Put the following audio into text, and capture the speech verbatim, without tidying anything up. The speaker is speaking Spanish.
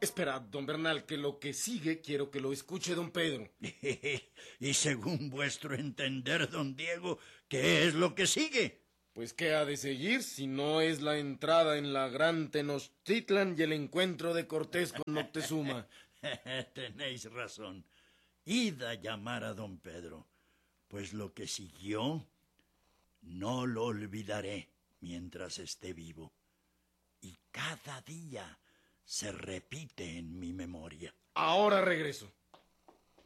Esperad, don Bernal, que lo que sigue quiero que lo escuche don Pedro. Y según vuestro entender, don Diego, ¿qué es lo que sigue? Pues qué ha de seguir si no es la entrada en la gran Tenochtitlan y el encuentro de Cortés con Moctezuma. Tenéis razón. Id a llamar a don Pedro, pues lo que siguió no lo olvidaré mientras esté vivo. Y cada día se repite en mi memoria. Ahora regreso.